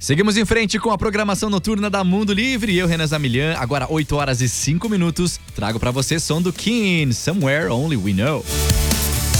Seguimos em frente com a programação noturna da Mundo Livre. Eu, Renan Zamilian, agora 8 horas e 5 minutos. Trago pra você som do King, Somewhere Only We Know.